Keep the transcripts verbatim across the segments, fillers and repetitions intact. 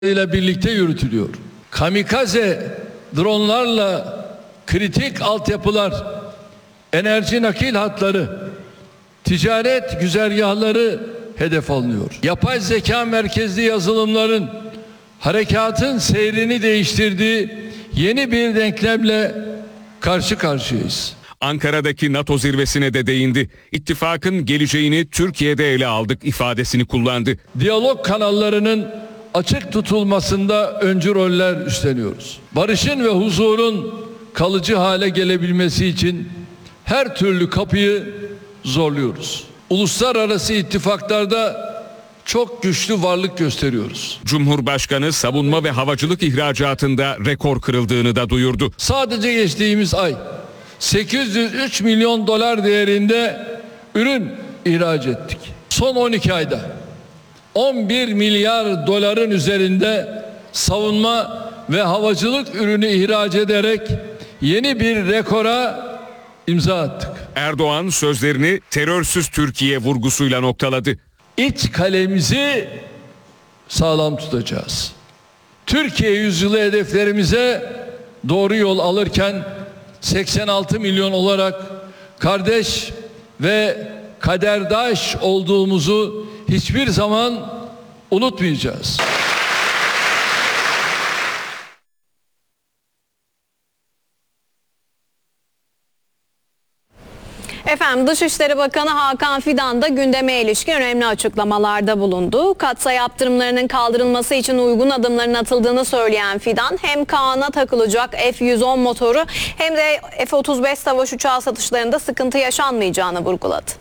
ile birlikte yürütülüyor. Kamikaze dronlarla kritik altyapılar, enerji nakil hatları, ticaret güzergahları hedef alınıyor. Yapay zeka merkezli yazılımların harekatın seyrini değiştirdiği yeni bir denklemle karşı karşıyayız. Ankara'daki NATO zirvesine de değindi. İttifakın geleceğini Türkiye'de ele aldık ifadesini kullandı. Diyalog kanallarının açık tutulmasında öncü roller üstleniyoruz. Barışın ve huzurun kalıcı hale gelebilmesi için her türlü kapıyı zorluyoruz. Uluslararası ittifaklarda çok güçlü varlık gösteriyoruz. Cumhurbaşkanı savunma ve havacılık ihracatında rekor kırıldığını da duyurdu. Sadece geçtiğimiz ay sekiz yüz üç milyon dolar değerinde ürün ihraç ettik. Son on iki ayda on bir milyar doların üzerinde savunma ve havacılık ürünü ihraç ederek yeni bir rekora imza attık. Erdoğan sözlerini terörsüz Türkiye vurgusuyla noktaladı. İç kalemizi sağlam tutacağız. Türkiye yüzyılı hedeflerimize doğru yol alırken seksen altı milyon olarak kardeş ve kaderdaş olduğumuzu hiçbir zaman unutmayacağız. Efendim Dışişleri Bakanı Hakan Fidan da gündeme ilişkin önemli açıklamalarda bulundu. Katsayı yaptırımlarının kaldırılması için uygun adımların atıldığını söyleyen Fidan hem Kaan'a takılacak F yüz on motoru hem de F otuz beş savaş uçağı satışlarında sıkıntı yaşanmayacağını vurguladı.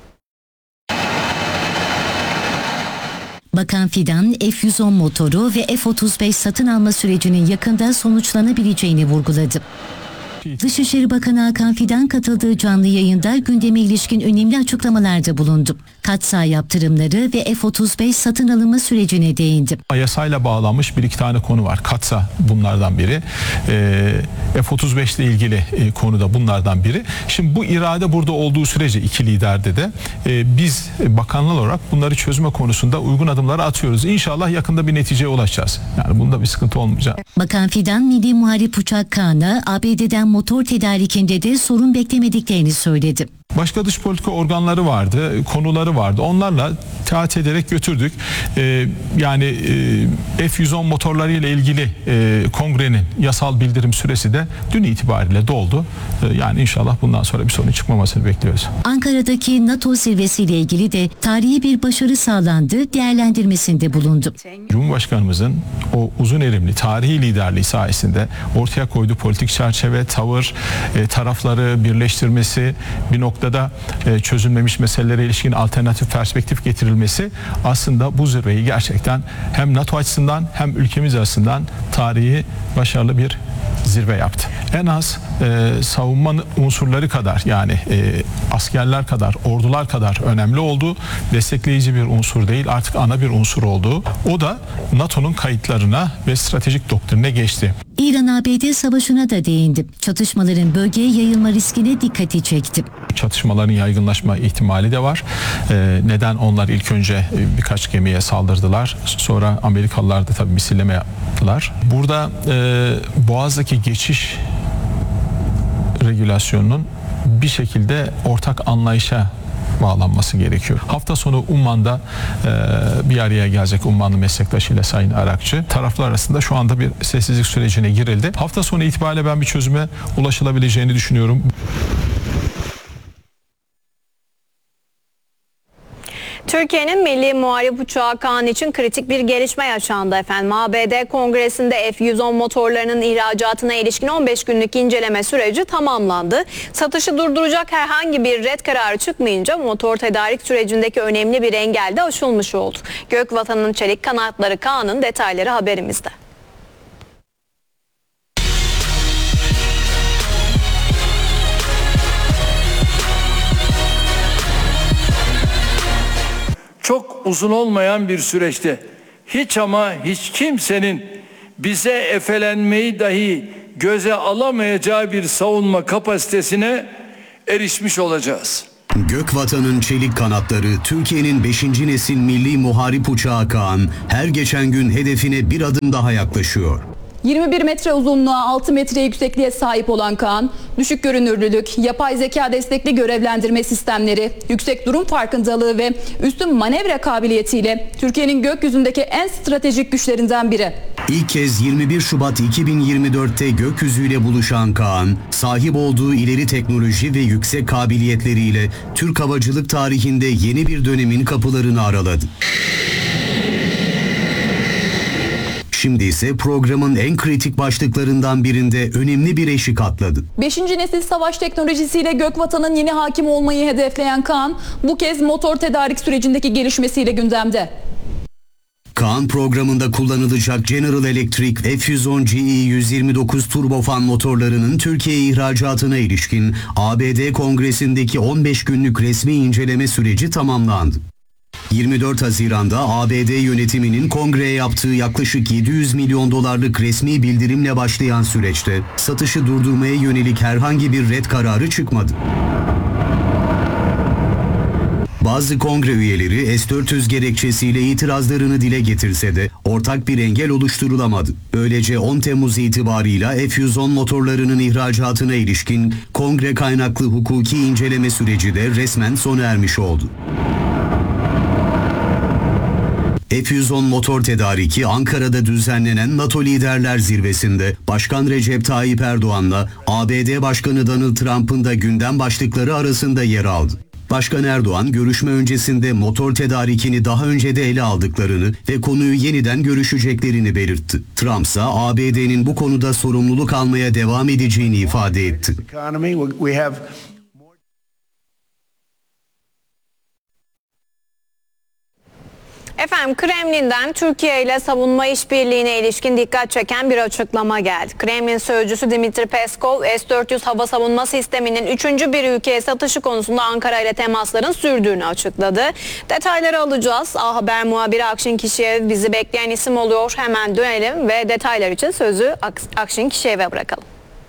Bakan Fidan, F yüz on motoru ve F otuz beş satın alma sürecinin yakında sonuçlanabileceğini vurguladı. Dışişleri Bakanı Hakan Fidan katıldığı canlı yayında gündeme ilişkin önemli açıklamalarda bulundu. Katsayı yaptırımları ve F otuz beş satın alımı sürecine değindi. Yasayla bağlanmış bir iki tane konu var. Katsa bunlardan biri. E, F otuz beş ile ilgili e, konu da bunlardan biri. Şimdi bu irade burada olduğu sürece iki liderde de e, biz bakanlar olarak bunları çözme konusunda uygun adımları atıyoruz. İnşallah yakında bir neticeye ulaşacağız. Yani bunda bir sıkıntı olmayacak. Bakan Fidan, Milli Muharip Uçak Kaan'a A B D'den motor tedarikinde de sorun beklemediklerini söyledi. Başka dış politika organları vardı, konuları vardı. Onlarla teat ederek götürdük. Ee, yani e, F yüz on motorları ile ilgili e, kongrenin yasal bildirim süresi de dün itibariyle doldu. Ee, yani inşallah bundan sonra bir sorun çıkmamasını bekliyoruz. Ankara'daki NATO zirvesiyle ilgili de tarihi bir başarı sağlandı değerlendirmesinde bulundu. Cumhurbaşkanımızın o uzun erimli tarihi liderliği sayesinde ortaya koyduğu politik çerçeve, tavır, e, tarafları birleştirmesi, bir nokta da çözülmemiş meselelere ilişkin alternatif perspektif getirilmesi aslında bu zirveyi gerçekten hem NATO açısından hem ülkemiz açısından tarihi başarılı bir zirve yaptı. En az e, savunma unsurları kadar yani e, askerler kadar, ordular kadar önemli olduğu, destekleyici bir unsur değil artık ana bir unsur olduğu. O da NATO'nun kayıtlarına ve stratejik doktrine geçti. İran-A B D savaşına da değindi. Çatışmaların bölgeye yayılma riskine dikkati çekti. Çatışmaların yaygınlaşma ihtimali de var. Ee, neden onlar ilk önce birkaç gemiye saldırdılar. Sonra Amerikalılar da tabii misilleme yaptılar. Burada e, Boğaz'daki geçiş regülasyonunun bir şekilde ortak anlayışa bağlanması gerekiyor. Hafta sonu Umman'da e, bir araya gelecek Ummanlı meslektaşıyla Sayın Arakçı. Taraflar arasında şu anda bir sessizlik sürecine girildi. Hafta sonu itibariyle ben bir çözüme ulaşılabileceğini düşünüyorum. Türkiye'nin Milli Muharip Uçağı Kaan için kritik bir gelişme yaşandı efendim. A B D Kongresi'nde F yüz on motorlarının ihracatına ilişkin on beş günlük inceleme süreci tamamlandı. Satışı durduracak herhangi bir ret kararı çıkmayınca motor tedarik sürecindeki önemli bir engel de aşılmış oldu. Gökvatan'ın çelik kanatları Kaan'ın detayları haberimizde. Çok uzun olmayan bir süreçte hiç ama hiç kimsenin bize efelenmeyi dahi göze alamayacağı bir savunma kapasitesine erişmiş olacağız. Gökvatan'ın çelik kanatları, Türkiye'nin beşinci nesil milli muharip uçağı Kaan her geçen gün hedefine bir adım daha yaklaşıyor. yirmi bir metre uzunluğa, altı metre yüksekliğe sahip olan Kaan, düşük görünürlülük, yapay zeka destekli görevlendirme sistemleri, yüksek durum farkındalığı ve üstün manevra kabiliyetiyle Türkiye'nin gökyüzündeki en stratejik güçlerinden biri. İlk kez yirmi bir Şubat iki bin yirmi dört'te gökyüzüyle buluşan Kaan, sahip olduğu ileri teknoloji ve yüksek kabiliyetleriyle Türk havacılık tarihinde yeni bir dönemin kapılarını araladı. Şimdi ise programın en kritik başlıklarından birinde önemli bir eşik atladı. beşinci nesil savaş teknolojisiyle Gökvatan'ın yeni hakim olmayı hedefleyen Kaan, bu kez motor tedarik sürecindeki gelişmesiyle gündemde. Kaan programında kullanılacak General Electric F yüz on G E yüz yirmi dokuz turbofan motorlarının Türkiye ihracatına ilişkin A B D Kongresi'ndeki on beş günlük resmi inceleme süreci tamamlandı. yirmi dört Haziran'da A B D yönetiminin kongreye yaptığı yaklaşık yedi yüz milyon dolarlık resmi bildirimle başlayan süreçte satışı durdurmaya yönelik herhangi bir red kararı çıkmadı. Bazı kongre üyeleri S dört yüz gerekçesiyle itirazlarını dile getirse de ortak bir engel oluşturulamadı. Böylece on Temmuz itibarıyla F yüz on motorlarının ihracatına ilişkin kongre kaynaklı hukuki inceleme süreci de resmen sona ermiş oldu. F yüz on motor tedariki Ankara'da düzenlenen NATO Liderler Zirvesi'nde Başkan Recep Tayyip Erdoğan'la A B D Başkanı Donald Trump'ın da gündem başlıkları arasında yer aldı. Başkan Erdoğan görüşme öncesinde motor tedarikini daha önce de ele aldıklarını ve konuyu yeniden görüşeceklerini belirtti. Trump ise A B D'nin bu konuda sorumluluk almaya devam edeceğini ifade etti. Efendim, Kremlin'den Türkiye ile savunma işbirliğine ilişkin dikkat çeken bir açıklama geldi. Kremlin sözcüsü Dmitri Peskov, S dört yüz hava savunma sisteminin üçüncü bir ülkeye satışı konusunda Ankara ile temasların sürdüğünü açıkladı. Detayları alacağız. A Haber muhabiri Akşin Kişiyev bizi bekleyen isim oluyor. Hemen dönelim ve detaylar için sözü Akşin Kişiyev'e bırakalım.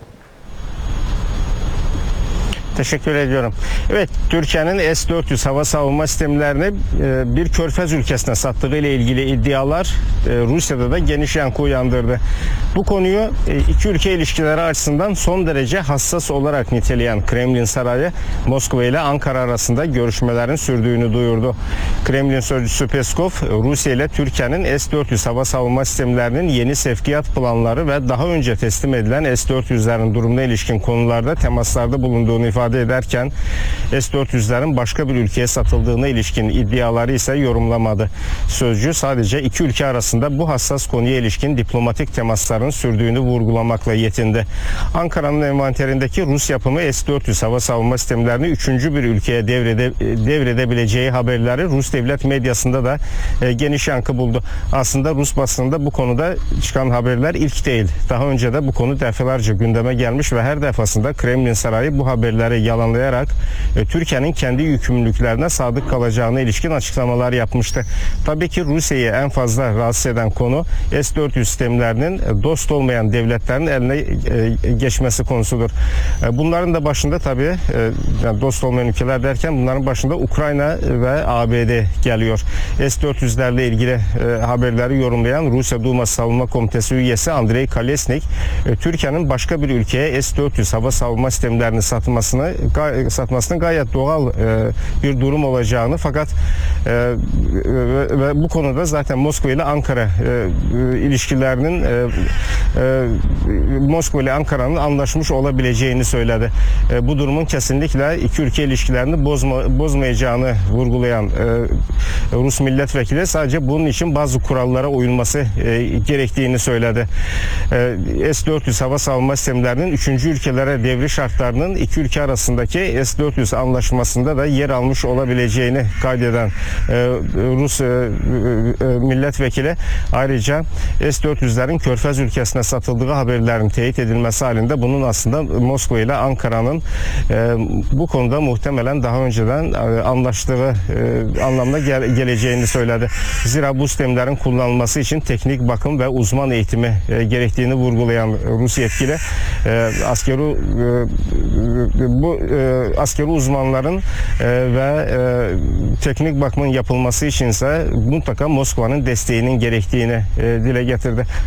Teşekkür ediyorum. Evet, Türkiye'nin S dört yüz hava savunma sistemlerini bir körfez ülkesine sattığı ile ilgili iddialar Rusya'da da geniş yankı uyandırdı. Bu konuyu iki ülke ilişkileri açısından son derece hassas olarak niteleyen Kremlin Sarayı, Moskova ile Ankara arasında görüşmelerin sürdüğünü duyurdu. Kremlin sözcüsü Peskov, Rusya ile Türkiye'nin S dört yüz hava savunma sistemlerinin yeni sevkiyat planları ve daha önce teslim edilen S dört yüzlerin durumuna ilişkin konularda temaslarda bulunduğunu ifade ederken S dört yüzlerin başka bir ülkeye satıldığına ilişkin iddiaları ise yorumlamadı. Sözcü sadece iki ülke arasında bu hassas konuya ilişkin diplomatik temasların sürdüğünü vurgulamakla yetindi. Ankara'nın envanterindeki Rus yapımı S dört yüz hava savunma sistemlerini üçüncü bir ülkeye devrede, devredebileceği haberleri Rus devlet medyasında da e, geniş yankı buldu. Aslında Rus basınında bu konuda çıkan haberler ilk değil. Daha önce de bu konu defalarca gündeme gelmiş ve her defasında Kremlin Sarayı bu haberleri yalanlayarak e, Türkiye'nin kendi yükümlülüklerine sadık kalacağına ilişkin açıklamalar yapmıştı. Tabii ki Rusya'yı en fazla rahatsız eden konu S dört yüz sistemlerinin dost olmayan devletlerin eline e, geçmesi konusudur. E, bunların da başında tabii e, yani dost olmayan ülkeler derken bunların başında Ukrayna ve A B D geliyor. S dört yüzlerle ilgili e, haberleri yorumlayan Rusya Duma Savunma Komitesi üyesi Andrei Kalesnik, e, Türkiye'nin başka bir ülkeye S dört yüz hava savunma sistemlerini satmasını satmasının gayet doğal e, bir durum olacağını, fakat e, ve, ve bu konuda zaten Moskova ile Ankara e, e, ilişkilerinin e, e, Moskova ile Ankara'nın anlaşmış olabileceğini söyledi. E, bu durumun kesinlikle iki ülke ilişkilerini bozma, bozmayacağını vurgulayan e, Rus milletvekili sadece bunun için bazı kurallara uyulması e, gerektiğini söyledi. E, S dört yüz hava savunma sistemlerinin üçüncü ülkelere devri şartlarının iki ülke arasındaki S dört yüz anlaşmasında da yer almış olabileceğini kaydeden e, Rus e, e, milletvekili ayrıca S dört yüzlerin körfez ülkesine satıldığı haberlerin teyit edilmesi halinde bunun aslında Moskova ile Ankara'nın e, bu konuda muhtemelen daha önceden e, anlaştığı e, anlamına gel, geleceğini söyledi. Zira bu sistemlerin kullanılması için teknik bakım ve uzman eğitimi e, gerektiğini vurgulayan Rus yetkili e, askeri e, bu e, askeri uzmanların e, ve e, teknik bakımın yapılması içinse mutlaka Moskova'nın desteğinin gerektiğini e, dile getirdi.